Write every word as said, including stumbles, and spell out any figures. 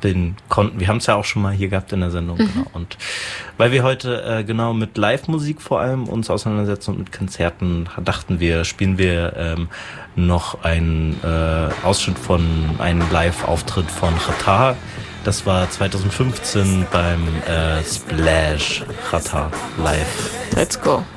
den konnten, wir haben es ja auch schon mal hier gehabt in der Sendung, mhm. genau. Und weil wir heute äh, genau mit Live-Musik vor allem uns auseinandersetzen und mit Konzerten, dachten wir, spielen wir ähm, noch einen äh, Ausschnitt von einem Live-Auftritt von Xatar. Das war zwanzig fünfzehn beim äh, Splash Xatar Live. Let's go.